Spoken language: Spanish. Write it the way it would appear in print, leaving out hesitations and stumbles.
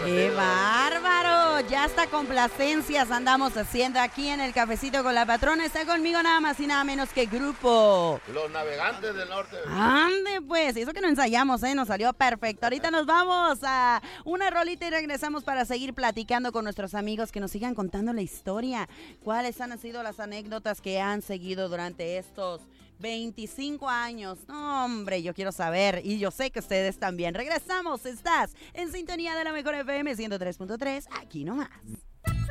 ¡Qué bárbaro! Ya hasta complacencias andamos haciendo aquí en el Cafecito con la Patrona. Está conmigo nada más y nada menos que Grupo Los Navegantes del Norte. ¡Ande pues! Eso que no ensayamos, nos salió perfecto. Ahorita nos vamos a una rolita y regresamos para seguir platicando con nuestros amigos que nos sigan contando la historia. ¿Cuáles han sido las anécdotas que han seguido durante estos 25 años? No, hombre, yo quiero saber y yo sé que ustedes también. Regresamos, estás en sintonía de la Mejor FM 103.3, aquí nomás.